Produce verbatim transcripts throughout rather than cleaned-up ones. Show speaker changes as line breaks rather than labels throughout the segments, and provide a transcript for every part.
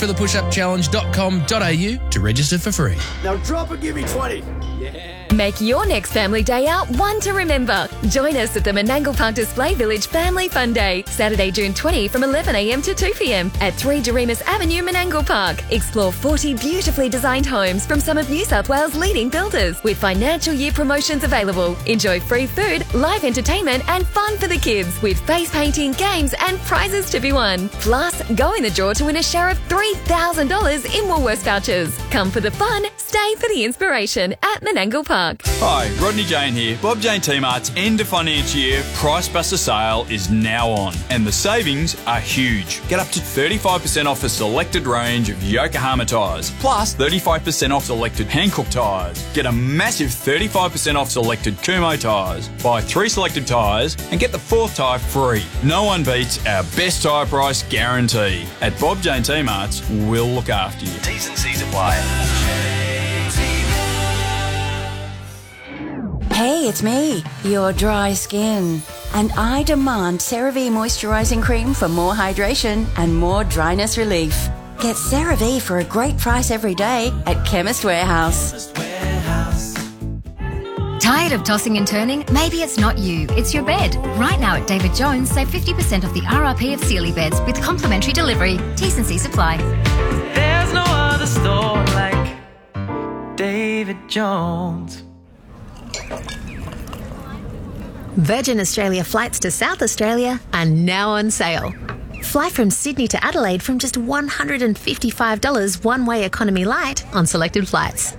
for the push up challenge dot com dot a u to register for free.
Now drop and give me twenty.
Make your next family day out one to remember. Join us at the Menangle Park Display Village Family Fun Day, Saturday, June twentieth from eleven a m to two p m at three Doremus Avenue, Menangle Park. Explore forty beautifully designed homes from some of New South Wales' leading builders with financial year promotions available. Enjoy free food, live entertainment and fun for the kids with face painting, games and prizes to be won. Plus, go in the draw to win a share of three thousand dollars in Woolworths vouchers. Come for the fun, stay for the inspiration at Menangle Park.
Hi, Rodney Jane here. Bob Jane T-Mart's end of financial year Price Buster sale is now on and the savings are huge. Get up to thirty-five percent off a selected range of Yokohama tyres, plus thirty-five percent off selected Hankook tyres. Get a massive thirty-five percent off selected Kumho tyres. Buy three selected tyres and get the fourth tyre free. No one beats our best tyre price guarantee. At Bob Jane T-Mart's, we'll look after you.
T's and C's apply.
Hey, it's me, your dry skin. And I demand CeraVe Moisturising Cream for more hydration and more dryness relief. Get CeraVe for a great price every day at Chemist Warehouse.
Tired of tossing and turning? Maybe it's not you, it's your bed. Right now at David Jones, save fifty percent off the R R P of Sealy beds with complimentary delivery. T's and C's apply.
There's no other store like David Jones.
Virgin Australia flights to South Australia are now on sale. Fly from Sydney to Adelaide from just one hundred fifty-five dollars one-way economy light on selected flights.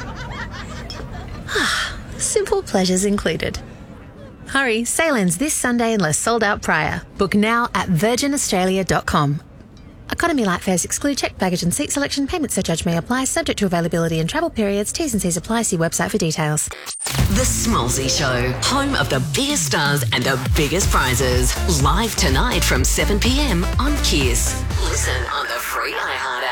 Simple pleasures included. Hurry, sale ends this Sunday unless sold out prior. Book now at virgin australia dot com. Economy light fares exclude checked baggage and seat selection. Payment surcharge may apply, subject to availability and travel periods. T's and C's apply. See website for details.
The Smallsy Show, home of the biggest stars and the biggest prizes. Live tonight from seven p m on Kiss. Listen on the free iHeart app.